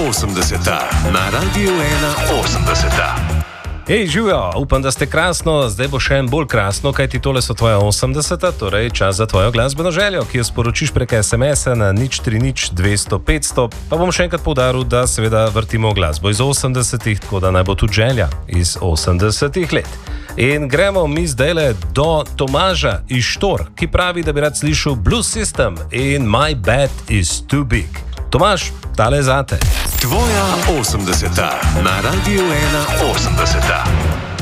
80. na Radiu 81. Hej, živijo, upam, da ste krasno, zdaj bo še en bolj krasno, kajti tole so tvoja 80, torej čas za tvojo glasbeno željo, ki jo sporočiš prek SMS-a na 030 200 500. Pa bom še enkrat poudaril, da seveda vrtimo glasbo iz 80-ih, tako da naj bo tudi želja iz 80-ih let. In gremo mi zdajle do Tomaža iz Štor, ki pravi, da bi rad slišal Blues System in My Bed is Too Big. Tomaž, tale zate. Tvoja 80. na Radiu 81.